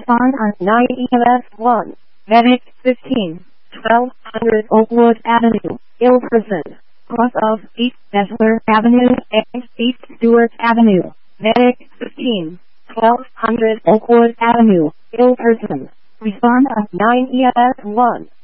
Respond on 9 EMS 1. Medic 15, 1200 Oakwood Avenue, Ilverson. Cross of East Bessler Avenue and East Stewart Avenue. Medic 15, 1200 Oakwood Avenue, Ilverson. Respond on 9 EMS 1.